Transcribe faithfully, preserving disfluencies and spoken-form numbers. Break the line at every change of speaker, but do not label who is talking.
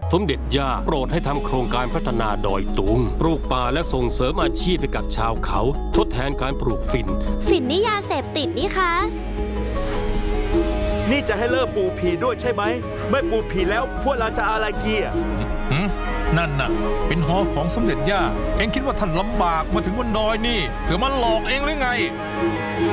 สมเด็จย่าโปรดให้ทำโครงการพัฒนาดอยตุงปลูกป่าและส่งเสริมอาชีพให้กับชาวเขาทดแทนการปลูกฝิ่น
ฝิ่นนี่ยาเสพติดนี่คะ
นี่จะให้เลิกปูผีด้วยใช่ไหมไม่ปูผีแล้วพวกเราจะอะไรเกียร์
นั่นน่ะเป็นหอของสมเด็จย่าเอ็งคิดว่าท่านลำบากมาถึงบนดอยนี่เผื่อมันหลอกเองหรือไง